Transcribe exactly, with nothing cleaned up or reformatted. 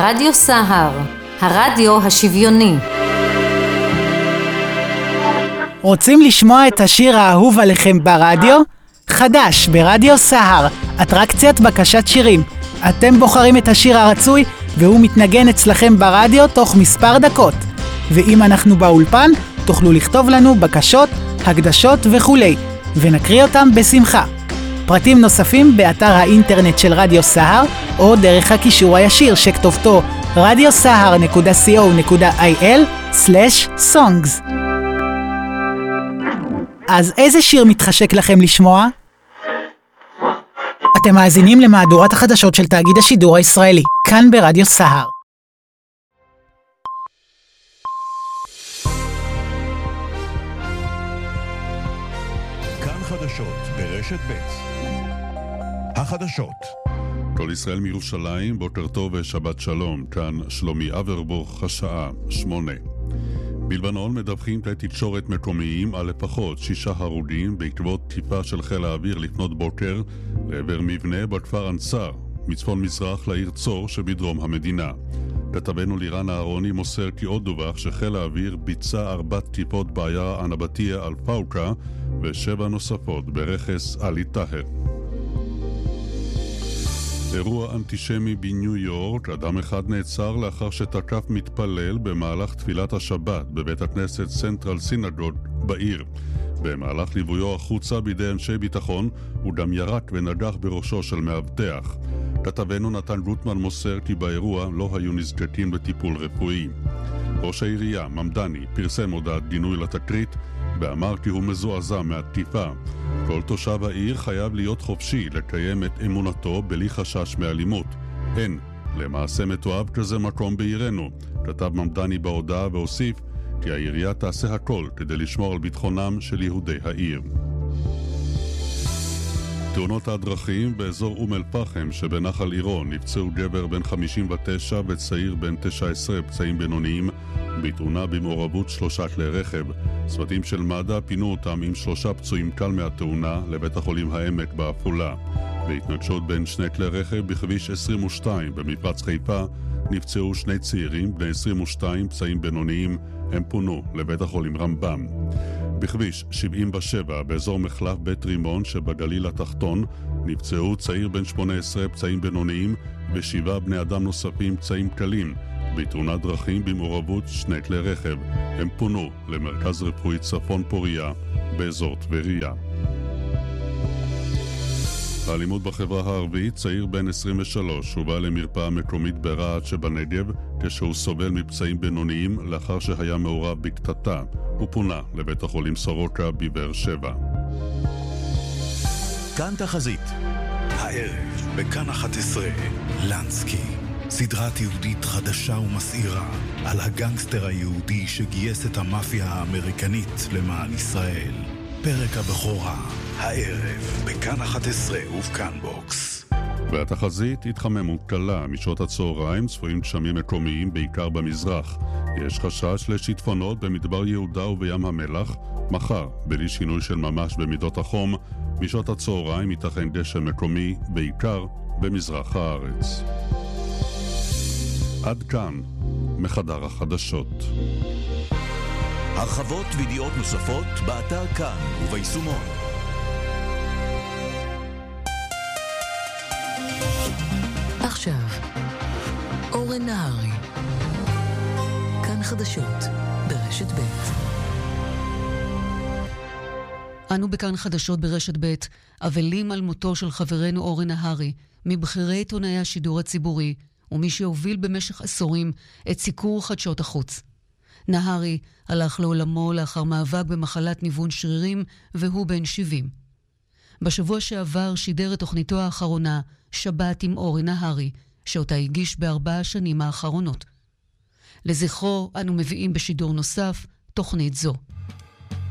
רדיו סהר, הרדיו השוויוני. רוצים לשמוע את השיר האהוב עליכם ברדיו? חדש ברדיו סהר, אטרקציית בקשת שירים. אתם בוחרים את השיר הרצוי והוא מתנגן אצלכם ברדיו תוך מספר דקות. ואם אנחנו באולפן, תוכלו לכתוב לנו בקשות, הקדשות וכולי, ונקריא אותם בשמחה. פרטים נוספים באתר האינטרנט של רדיו סהר, או דרך הקישור הישיר שכתובתו רדיו סהר נקודה סי או נקודה איי אל סלש סונגס. אז איזה שיר מתחשק לכם לשמוע? אתם מאזינים למהדורת החדשות של תאגיד השידור הישראלי, כאן ברדיו סהר. כאן חדשות ברשת ב'. החדשות. כל ישראל מירושלים, בוקר טוב ושבת שלום, כאן שלומי אברבוך, השעה שמונה. בלבנון מדווחים כלי תקשורת מקומיים על לפחות שישה הרוגים בעקבות תקיפה של חיל האוויר לפנות בוקר לעבר מבנה בכפר אנסר, מצפון מזרח לעיר צור שבדרום המדינה. כתבנו לירן אהרוני מוסר כי עוד דווח שחיל האוויר ביצע ארבע תקיפות בעיירה אנבטיה על פאוקה ושבע נוספות ברכס עלי טהר. אירוע אנטישמי בניו יורק, אדם אחד נעצר לאחר שתקף מתפלל במהלך תפילת השבת בבית הכנסת סנטרל סינגוג בעיר. במהלך ליוויו החוצה בידי אנשי ביטחון, הוא גם ירק ונגח בראשו של מאבטח. כתבנו נתן גוטמן מוסר כי באירוע לא היו נזקקים לטיפול רפואי. ראש העירייה, ממדני, פרסם הודעת גינוי לתקרית ואמר כי הוא מזועזע מהתקיפה. כל תושב העיר חייב להיות חופשי לקיים את אמונתו בלי חשש מאלימות. אין למעשה מתועב כזה מקום בעירנו, כתב ממדני בהודעה והוסיף כי העירייה תעשה הכל כדי לשמור על ביטחונם של יהודי העיר. תאונות הדרכים באזור אום אל פחם שבנחל עירון נפצעו גבר בן חמישים ותשע וצעיר בן תשע עשרה פצעים בינוניים בתאונה במעורבות שלושה כלי רכב. צוותים של מד"א פינו אותם עם שלושה פצועים קל מהתאונה לבית החולים העמק בעפולה. בהתנגשות בין שני כלי רכב בכביש עשרים ושתיים במפרץ חיפה נפצעו שני צעירים בני עשרים ושתיים פצעים בינוניים, הם פונו לבית החולים רמב"ם. בכביש שבעים ושבע באזור מחלף בית רימון שבגליל התחתון נפצעו צעיר בן שמונה עשרה פצעים בינוניים ושבעה בני אדם נוספים פצעים קלים בתאונת דרכים במעורבות שני כלי רכב. הם פונו למרכז רפואי צפון פוריה באזור טבריה. האלימות בחברה הערבית, צעיר בן עשרים ושלוש הובא למרפאה מקומית ברהט שבנגב כשהוא סובל מפצעים בינוניים לאחר שהיה מעורב בקטטה. הוא פונה לבית החולים סורוקה בבאר שבע. כאן תחזית. הערב בכאן אחת עשרה, לנסקי, סדרה תיעודית חדשה ומסעירה על הגנגסטר היהודי שגייס את המאפיה האמריקנית למען ישראל. פרק הבכורה, הערב בכאן אחת עשרה ובכאן בוקס. והתחזית התחממות קלה, משעות הצהריים צפויים גשמים מקומיים בעיקר במזרח. יש חשש לשיטפונות במדבר יהודה ובים המלח. מחר, בלי שינוי של ממש במידות החום, משעות הצהריים ייתכן גשם מקומי בעיקר במזרח הארץ. עד כאן מחדר החדשות. הרחבות וידיעות נוספות באתר כאן וביישומון. עכשיו, אורן נהרי. כאן חדשות ברשת ב'. אנו בכאן חדשות ברשת ב', אבלים על מותו של חברנו אורן נהרי, מבחירי עיתונאי השידור הציבורי, ומי שהוביל במשך עשורים את סיקור חדשות החוץ. נהרי הלך לעולמו לאחר מאבק במחלת ניוון שרירים והוא בן שבעים. בשבוע שעבר שידר את תוכניתו האחרונה, שבת עם אורן נהרי, שאותה הגיש בארבע השנים האחרונות. לזכרו אנו מביאים בשידור נוסף תוכנית זו.